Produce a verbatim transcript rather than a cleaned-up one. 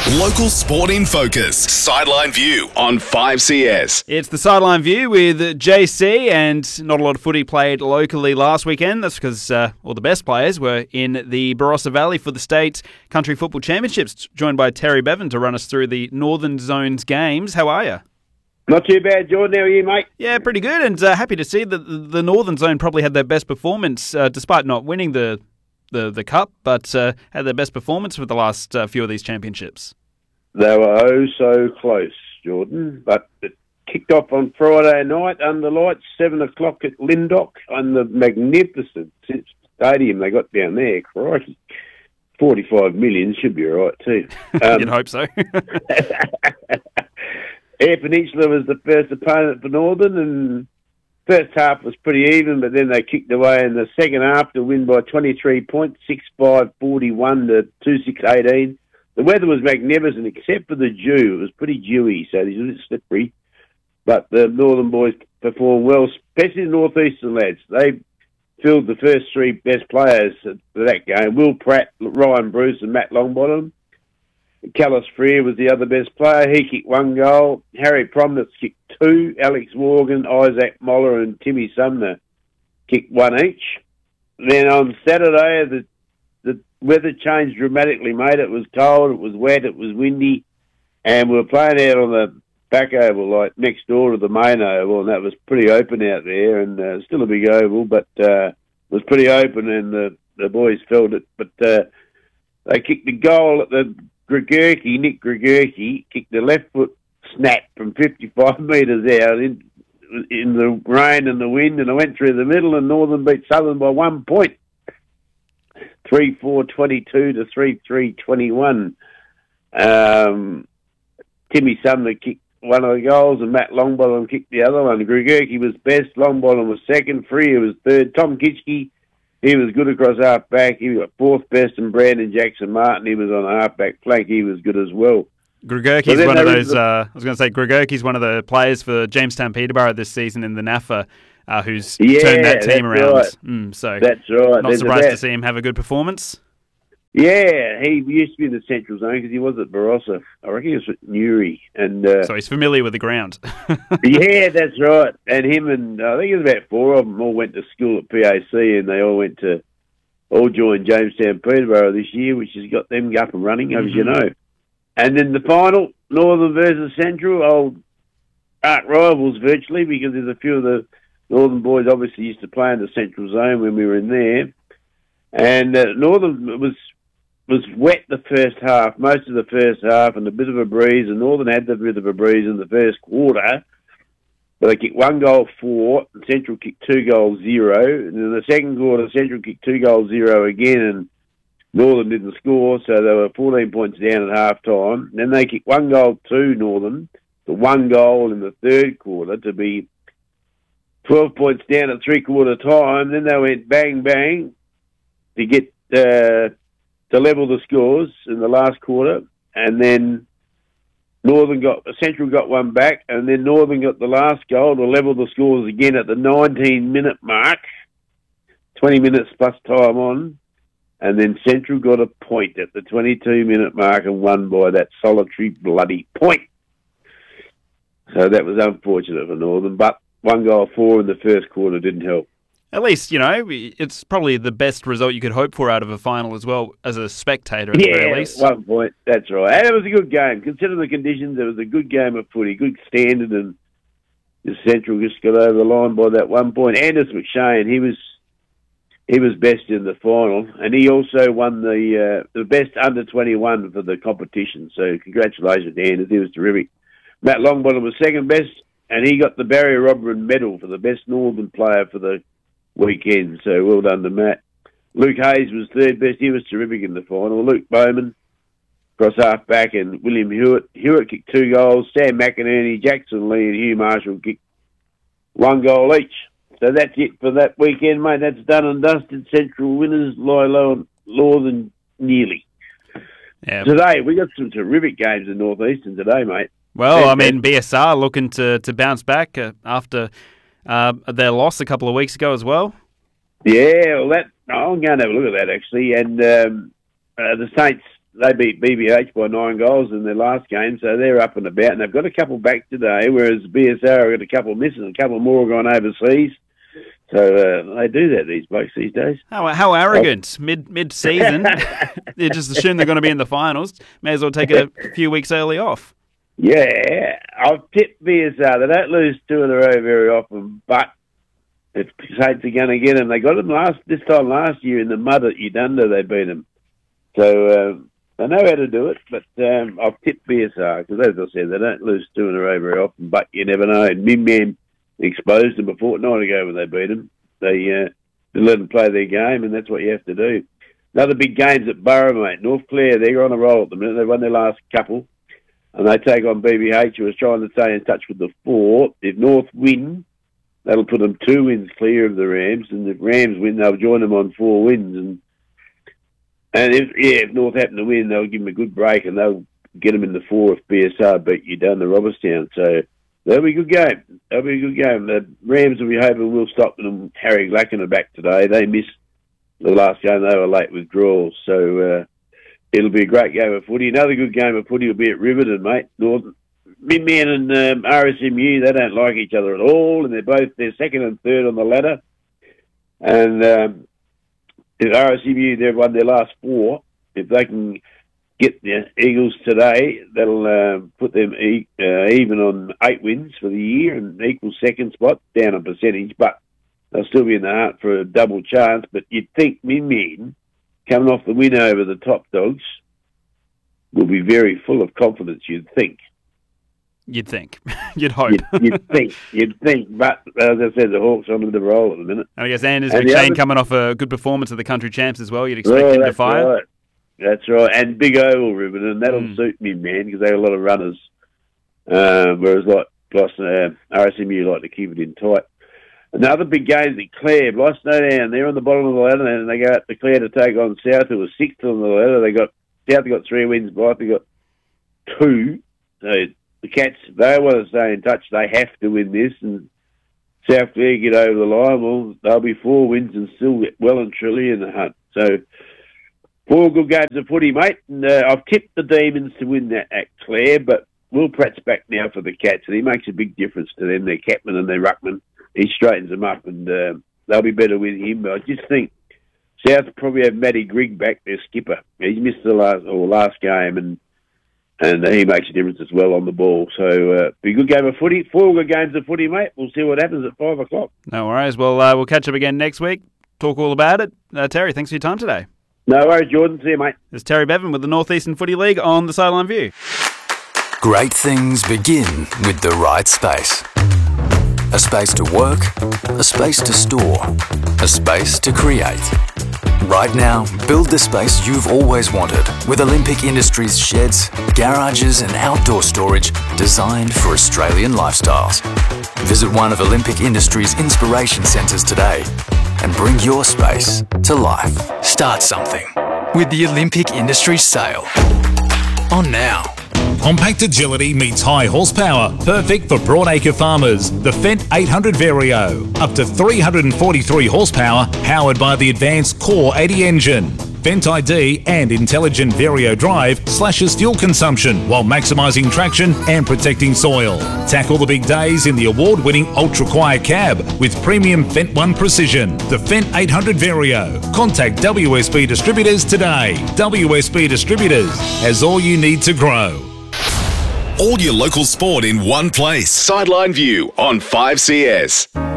Local sport in focus. Sideline View on five C S. It's the Sideline View with J C, and not a lot of footy played locally last weekend. That's because uh, all the best players were in the Barossa Valley for the State Country Football Championships, joined by Terry Bevan to run us through the Northern Zones games. How are you? Not too bad, Jordan. How are you, mate? Yeah, pretty good, and uh, happy to see that the Northern Zone probably had their best performance, uh, despite not winning the the, the Cup, but uh, had their best performance for the last uh, few of these championships. They were oh so close, Jordan, but it kicked off on Friday night under lights, seven o'clock at Lindock on the magnificent stadium they got down there. Crikey, forty-five million should be all right too. Um, You'd hope so. Air Peninsula was the first opponent for Northern, and first half was pretty even, but then they kicked away in the second half to win by twenty-three points, six five forty-one to two six eighteen. The weather was magnificent, except for the dew. It was pretty dewy, so it was a bit slippery. But the Northern boys performed well, especially the Northeastern lads. They filled the first three best players for that game. Will Pratt, Ryan Bruce and Matt Longbottom. Callis Freer was the other best player. He kicked one goal. Harry Promnitz kicked two. Alex Morgan, Isaac Moller and Timmy Sumner kicked one each. Then on Saturday, the the weather changed dramatically, mate. It was cold, it was wet, it was windy, and we were playing out on the back oval, like next door to the main oval, and that was pretty open out there, and uh, still a big oval, but uh, it was pretty open, and the, the boys felt it. But uh, they kicked the goal at the Gregurki, Nick Gregurki, kicked the left foot snap from fifty-five metres out in, in the rain and the wind, and I went through the middle, and Northern beat Southern by one point. three four twenty-two to three three twenty-one. Um, Timmy Sumner kicked one of the goals and Matt Longbottom kicked the other one. Gregurki was best, Longbottom was second, Freer was third. Tom Kitschke, he was good across half-back. He was fourth best, and Brandon Jackson Martin, he was on a half-back flank. He was good as well. Gregurki's so one of those, the, uh, I was going to say, Gregurki's one of the players for Jamestown Peterborough this season in the N A F A. Uh, who's yeah, turned that team around. Right. Mm, so that's right. Not There's surprised to see him have a good performance. Yeah, he used to be in the Central Zone because he was at Barossa. I reckon he was at Newry. And, uh, so he's familiar with the ground. Yeah, that's right. And him and I think it was about four of them all went to school at P A C, and they all went to, all joined Jamestown Peterborough this year, which has got them up and running, mm-hmm. as you know. And then the final, Northern versus Central, old arch rivals virtually, because there's a few of the Northern boys obviously used to play in the Central Zone when we were in there. And uh, Northern was was wet the first half, most of the first half, and a bit of a breeze. And Northern had a bit of a breeze in the first quarter. But they kicked one goal four, and Central kicked two goals zero. And in the second quarter, Central kicked two goals zero again, and Northern didn't score, so they were fourteen points down at half-time. Then they kicked one goal two, Northern, the one goal in the third quarter to be twelve points down at three-quarter time. Then they went bang, bang to get uh, to level the scores in the last quarter. And then Northern got, Central got one back, and then Northern got the last goal to level the scores again at the nineteen-minute mark, twenty minutes plus time on. And then Central got a point at the twenty-two-minute mark and won by that solitary bloody point. So that was unfortunate for Northern, but one goal four in the first quarter didn't help. At least, you know, it's probably the best result you could hope for out of a final as well, as a spectator at yeah, the very least. one point, that's right. And it was a good game. Considering the conditions, it was a good game of footy, good standard, and the Central just got over the line by that one point. Anders McShane, he was he was best in the final, and he also won the uh, the best under twenty-one for the competition. So congratulations to Anders, he was terrific. Matt Longbottom was second best, and he got the Barry Robin medal for the best Northern player for the weekend. So well done to Matt. Luke Hayes was third best. He was terrific in the final. Luke Bowman, cross half back, and William Hewitt. Hewitt kicked two goals. Sam McInerney, Jackson Lee, and Hugh Marshall kicked one goal each. So that's it for that weekend, mate. That's done and dusted. Central winners lie low and Northern nearly. Yeah. Today, we got some terrific games in North Eastern today, mate. Well, and, I mean, B S R looking to, to bounce back uh, after uh, their loss a couple of weeks ago as well. Yeah, well, that I'm going to have a look at that, actually. And um, uh, the Saints they beat B B H by nine goals in their last game, so they're up and about. And they've got a couple back today, whereas B S R have got a couple missing, a couple more have gone overseas. So uh, they do that, these blokes these days. How how arrogant. Oh. Mid, mid-season, you just assume they're going to be in the finals. May as well take a few weeks early off. Yeah, I've tipped B S R. They don't lose two in a row very often, but if Saints are going to get them, they got them last this time last year in the mud at Udunda, they beat them. So um, they know how to do it, but um, I've tipped B S R because, as I said, they don't lose two in a row very often, but you never know. And Min Man exposed them a fortnight ago when they beat them. They, uh, they let them play their game, and that's what you have to do. Another big game's at Burra, mate. North Clare, they're on a roll at the minute. They've won their last couple, and they take on B B H, who was trying to stay in touch with the four. If North win, that'll put them two wins clear of the Rams, and if Rams win, they'll join them on four wins. And and if, yeah, if North happen to win, they'll give them a good break, and they'll get them in the four if B S R beat you down to Robertstown. So that'll be a good game. That'll be a good game. The Rams will be hoping Will Stockton and Harry Glacken are back today. They missed the last game. They were late withdrawals. So uh, it'll be a great game of footy. Another good game of footy will be at Riverton, mate. Northern Min Man and um, R S M U, they don't like each other at all, and they're both they're second and third on the ladder. And um, if R S M U, they've won their last four. If they can get the Eagles today, that'll uh, put them e- uh, even on eight wins for the year and equal second spot, down a percentage, but they'll still be in the hunt for a double chance. But you'd think Min Man, coming off the win over the top dogs, will be very full of confidence, you'd think. You'd think. You'd hope. You'd, you'd think. You'd think. But, as I said, the Hawks are on the roll at the minute. And I guess Anders McShane coming off a good performance at the country champs as well. You'd expect oh, him to fire. Right. That's right. And big oval ribbon, and that'll mm. suit me, man, because they have a lot of runners. Um, whereas, like, uh, R S M U like to keep it in tight. Another big game is at Clare. Blyth Snowdown, they're on the bottom of the ladder, and they go out to Clare to take on South, who was sixth on the ladder. They got South got three wins, Blyth got two. So the Cats, they want to stay in touch. They have to win this, and South Clare get over the line. Well, they'll be four wins and still well and truly in the hunt. So four good games of footy, mate. And uh, I've tipped the Demons to win that at Clare, but Will Pratt's back now for the Cats, and he makes a big difference to them. Their captain and their ruckman, he straightens them up, and uh, they'll be better with him. But I just think South will probably have Matty Grigg back, their skipper. He's missed the last or last game, and and he makes a difference as well on the ball. So uh, be a good game of footy. Four good games of footy, mate. We'll see what happens at five o'clock. No worries. Well, uh, we'll catch up again next week. Talk all about it. Uh, Terry, thanks for your time today. No worries, Jordan. See you, mate. There's Terry Bevan with the North Eastern Footy League on the Sideline View. Great things begin with the right space. A space to work, a space to store, a space to create. Right now, build the space you've always wanted with Olympic Industries sheds, garages and outdoor storage designed for Australian lifestyles. Visit one of Olympic Industries' inspiration centres today and bring your space to life. Start something with the Olympic Industries sale. On now. Compact agility meets high horsepower. Perfect for broadacre farmers. The Fendt eight hundred Vario. Up to three hundred forty-three horsepower, powered by the advanced Core eighty engine. Fendt I D and intelligent Vario drive slashes fuel consumption while maximising traction and protecting soil. Tackle the big days in the award-winning Ultra Quiet cab with premium Fendt One Precision. The Fendt eight hundred Vario. Contact W S B Distributors today. W S B Distributors has all you need to grow. All your local sport in one place. Sideline View on five C S.